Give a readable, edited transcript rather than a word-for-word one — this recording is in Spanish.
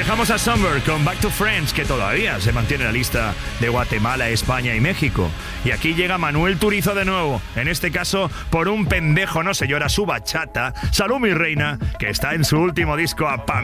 Dejamos a Summer con Back to Friends, que todavía se mantiene en la lista de Guatemala, España y México. Y aquí llega Manuel Turizo de nuevo, en este caso por un pendejo no se llora su bachata. Salud mi reina, que está en su último disco a